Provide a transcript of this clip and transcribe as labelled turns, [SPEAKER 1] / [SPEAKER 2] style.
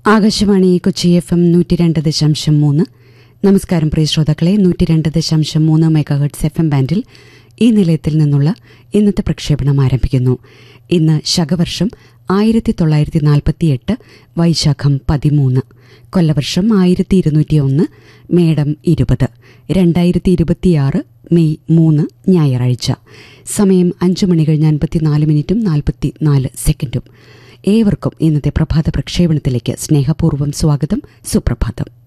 [SPEAKER 1] Akashvani Kochi FM 102.3. നമസ്കാരം പ്രിയ ശ്രോതാക്കളെ. 102.3 megahertz FM ബാൻഡിൽ ഈ നിലയത്തിൽ നിന്നുള്ള ഇന്നത്തെ പ്രക്ഷേപണം ആരംഭിക്കുന്നു. ഇന്ന് ശകവർഷം 1948 വൈശാഖം 13, കൊല്ലവർഷം 1201, മേടം 20, 2026 മെയ് 3 ഞായറാഴ്ച. സമയം 5:54:44. ഏവർക്കും ഇന്നത്തെ പ്രഭാത പ്രക്ഷേപണത്തിലേക്ക് സ്നേഹപൂർവ്വം സ്വാഗതം. സുപ്രഭാതം.